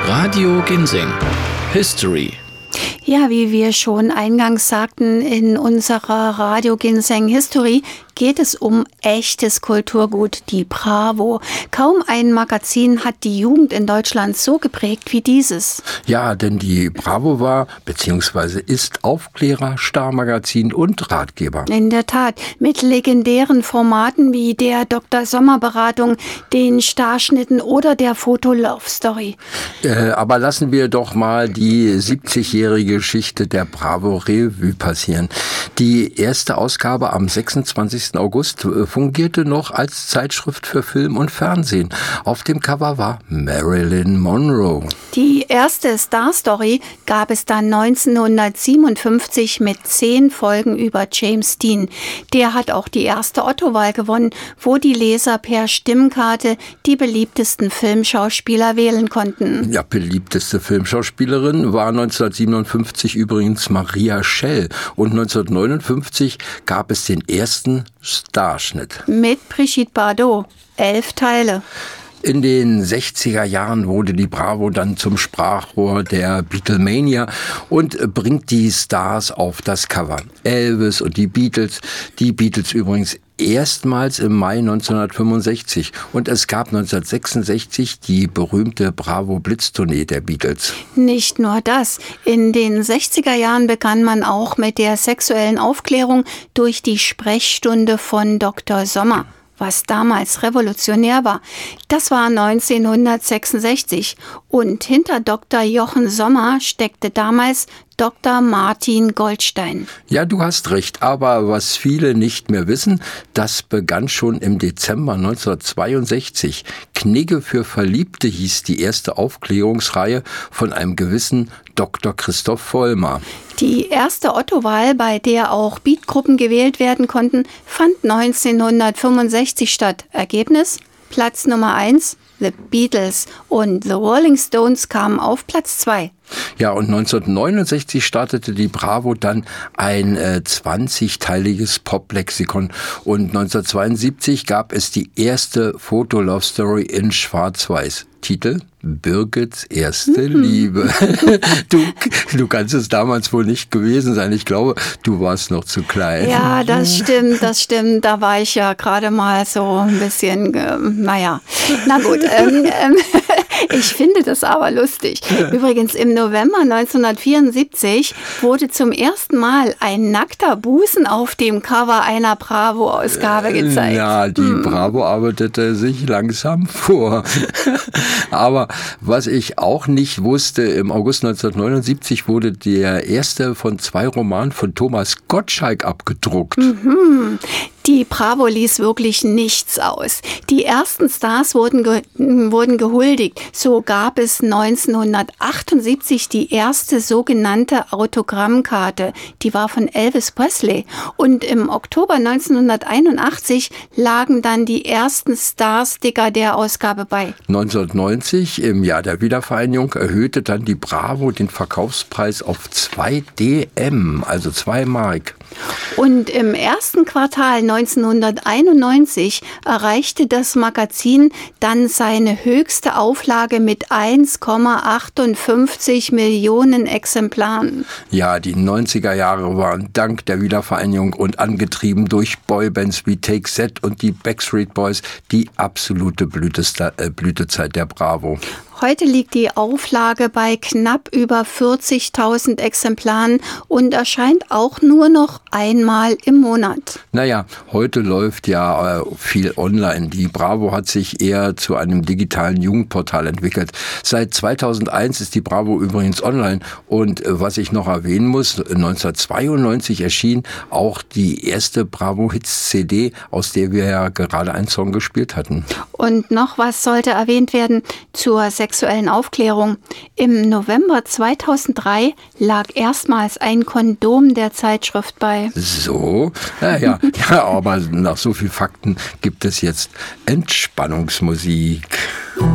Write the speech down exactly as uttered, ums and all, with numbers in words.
Radio Ginseng. History. Ja, wie wir schon eingangs sagten, in unserer Radio Ginseng History geht es um echtes Kulturgut, die Bravo. Kaum ein Magazin hat die Jugend in Deutschland so geprägt wie dieses. Ja, denn die Bravo war bzw. ist Aufklärer, Starmagazin und Ratgeber. In der Tat, mit legendären Formaten wie der Doktor Sommer Beratung, den Starschnitten oder der Foto Love Story. Äh, aber lassen wir doch mal die siebzigjährige Geschichte der Bravo Revue passieren. Die erste Ausgabe am sechsundzwanzigsten August fungierte noch als Zeitschrift für Film und Fernsehen. Auf dem Cover war Marilyn Monroe. Die erste Star-Story gab es dann neunzehnhundertsiebenundfünfzig mit zehn Folgen über James Dean. Der hat auch die erste Otto-Wahl gewonnen, wo die Leser per Stimmkarte die beliebtesten Filmschauspieler wählen konnten. Ja, beliebteste Filmschauspielerin war neunzehnhundertsiebenundfünfzig übrigens Maria Schell. Und neunzehnhundertneunundfünfzig gab es den ersten Starschnitt. Mit Brigitte Bardot. Elf Teile. In den sechziger Jahren wurde die Bravo dann zum Sprachrohr der Beatlemania und bringt die Stars auf das Cover. Elvis und die Beatles, die Beatles übrigens erstmals im Mai neunzehnhundertfünfundsechzig. Und es gab neunzehnhundertsechsundsechzig die berühmte Bravo-Blitz-Tournee der Beatles. Nicht nur das. In den sechziger Jahren begann man auch mit der sexuellen Aufklärung durch die Sprechstunde von Doktor Sommer, was damals revolutionär war. Das war neunzehnhundertsechsundsechzig. Und hinter Doktor Jochen Sommer steckte damals Doktor Martin Goldstein. Ja, du hast recht, aber was viele nicht mehr wissen, das begann schon im Dezember neunzehnhundertzweiundsechzig. Knigge für Verliebte hieß die erste Aufklärungsreihe von einem gewissen Doktor Christoph Vollmar. Die erste Otto-Wahl, bei der auch Beatgruppen gewählt werden konnten, fand neunzehnhundertfünfundsechzig statt. Ergebnis? Platz Nummer eins, The Beatles, und The Rolling Stones kamen auf Platz zwei. Ja, und neunzehnhundertneunundsechzig startete die Bravo dann ein äh, zwanzigteiliges Pop-Lexikon und neunzehnhundertzweiundsiebzig gab es die erste Foto-Love-Story in Schwarz-Weiß. Titel: Birgits erste mhm. Liebe. Du, du kannst es damals wohl nicht gewesen sein. Ich glaube, du warst noch zu klein. Ja, das stimmt, das stimmt. Da war ich ja gerade mal so ein bisschen, äh, naja, na gut. Ähm, ähm, ich finde das aber lustig. Übrigens, im November neunzehnhundertvierundsiebzig wurde zum ersten Mal ein nackter Busen auf dem Cover einer Bravo-Ausgabe gezeigt. Ja, die hm. Bravo arbeitete sich langsam vor. Aber was ich auch nicht wusste, im August neunzehnhundertneunundsiebzig wurde der erste von zwei Romanen von Thomas Gottschalk abgedruckt. Mhm. Die Bravo ließ wirklich nichts aus. Die ersten Stars wurden, ge wurden gehuldigt. So gab es neunzehnhundertachtundsiebzig die erste sogenannte Autogrammkarte. Die war von Elvis Presley. Und im Oktober neunzehnhunderteinundachtzig lagen dann die ersten Star-Sticker der Ausgabe bei. neunzehnhundertneunzig, im Jahr der Wiedervereinigung, erhöhte dann die Bravo den Verkaufspreis auf zwei D M, also zwei Mark. Und im ersten Quartal neunzehnhunderteinundneunzig erreichte das Magazin dann seine höchste Auflage mit eins Komma achtundfünfzig Millionen Exemplaren. Ja, die neunziger Jahre waren dank der Wiedervereinigung und angetrieben durch Boybands wie Take That und die Backstreet Boys die absolute Blütesta- äh, Blütezeit der Bravo. Heute liegt die Auflage bei knapp über vierzigtausend Exemplaren und erscheint auch nur noch einmal im Monat. Naja, heute läuft ja äh, viel online. Die Bravo hat sich eher zu einem digitalen Jugendportal entwickelt. Seit zweitausendeins ist die Bravo übrigens online. Und äh, was ich noch erwähnen muss, neunzehnhundertzweiundneunzig erschien auch die erste Bravo-Hits-C D, aus der wir ja gerade einen Song gespielt hatten. Und noch was sollte erwähnt werden zur sexuellen Aufklärung. Im November zweitausenddrei lag erstmals ein Kondom der Zeitschrift bei. So, naja, ja, aber nach so viel Fakten gibt es jetzt Entspannungsmusik.